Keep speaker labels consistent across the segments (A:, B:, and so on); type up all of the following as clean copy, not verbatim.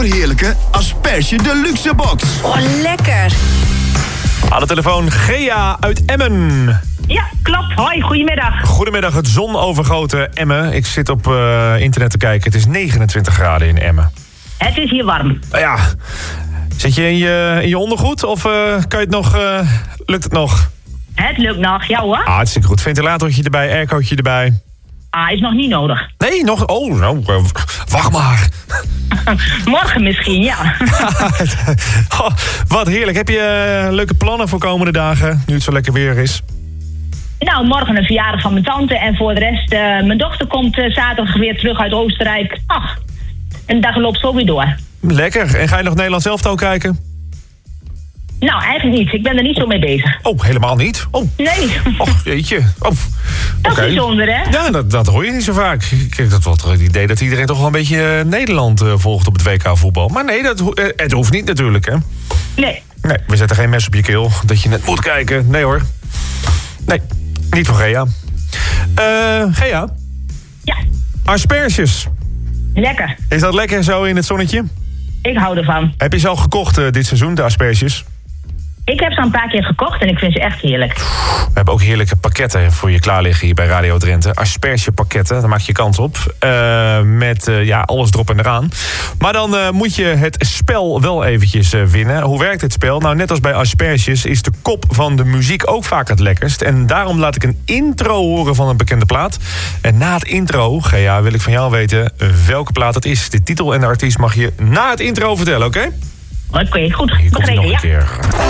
A: overheerlijke asperge deluxe box.
B: Oh, lekker.
C: Aan de telefoon Gea uit Emmen.
D: Ja, klopt. Hoi, goedemiddag.
C: Goedemiddag, het zonovergoten Emmen. Ik zit op internet te kijken. Het is 29 graden in Emmen.
D: Het is hier warm.
C: Ja. Zit je in je ondergoed of kan je het nog, lukt het nog?
D: Het lukt nog, ja hoor.
C: Hartstikke goed. Ventilatortje erbij, aircootje erbij.
D: Is nog niet nodig.
C: Nee, nog? Oh, nou, wacht maar.
D: Morgen misschien, ja.
C: Oh, wat heerlijk. Heb je leuke plannen voor komende dagen, nu het zo lekker weer is?
D: Nou, morgen een verjaardag van mijn tante. En voor de rest, mijn dochter komt zaterdag weer terug uit Oostenrijk. Ach, en de dag loopt zo weer door.
C: Lekker. En ga je nog Nederlands elftal kijken?
D: Nou, eigenlijk niet. Ik ben er niet zo mee bezig.
C: Oh, helemaal niet? Oh.
D: Nee.
C: Och, jeetje. Oh.
D: Dat
C: Oké.
D: is bijzonder, hè?
C: Ja, dat hoor je niet zo vaak. Ik heb dat wel het idee dat iedereen toch wel een beetje Nederland volgt op het WK-voetbal. Maar nee, het hoeft niet natuurlijk, hè?
D: Nee.
C: Nee, we zetten geen mes op je keel dat je net moet kijken. Nee hoor. Nee, niet voor Gea. Gea?
D: Ja.
C: Asperges.
D: Lekker.
C: Is dat lekker zo in het zonnetje?
D: Ik hou ervan.
C: Heb je ze al gekocht dit seizoen, de asperges?
D: Ik heb ze al een paar keer gekocht en ik vind ze echt heerlijk.
C: We hebben ook heerlijke pakketten voor je klaar liggen hier bij Radio Drenthe. Aspergepakketten, daar maak je kans op. Met alles erop en eraan. Maar dan moet je het spel wel eventjes winnen. Hoe werkt het spel? Nou, net als bij asperges is de kop van de muziek ook vaak het lekkerst. En daarom laat ik een intro horen van een bekende plaat. En na het intro, Gea, wil ik van jou weten welke plaat het is. De titel en de artiest mag je na het intro vertellen, oké?
D: Oké, goed.
C: Hier komt hij
D: Begrepen,
C: nog een keer.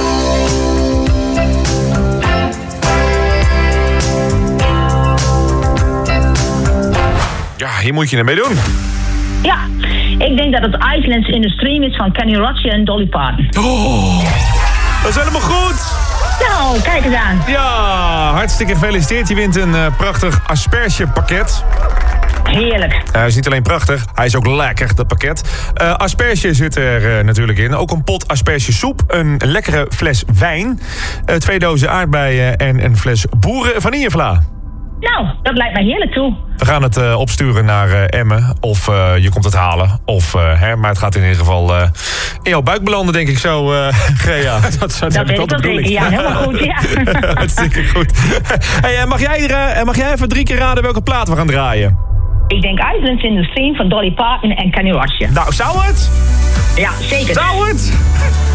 C: Ja, hier moet je ermee doen.
D: Ja, ik denk dat het Islands in the Stream is van Kenny Rogers en Dolly Parton.
C: Oh, dat is helemaal goed.
D: Nou, kijk eens aan.
C: Ja, hartstikke gefeliciteerd. Je wint een prachtig aspergepakket.
D: Heerlijk.
C: Hij is niet alleen prachtig, hij is ook lekker, dat pakket. Asperge zit er natuurlijk in. Ook een pot aspergesoep, een lekkere fles wijn, 2 dozen aardbeien en een fles boeren vanillevla.
D: Nou, dat lijkt mij heerlijk toe.
C: We gaan het opsturen naar Emmen. Of je komt het halen. Maar het gaat in ieder geval in jouw buik belanden, denk ik zo, Gea. Dat
D: weet ik wel zeker. Ja, helemaal goed, ja.
C: Hartstikke goed. Hey, mag jij even 3 keer raden welke plaat we gaan draaien?
D: Ik denk Islands in the Stream van Dolly Parton en Kenny Rogers.
C: Nou, zou het?
D: Ja, zeker.
C: Zou het?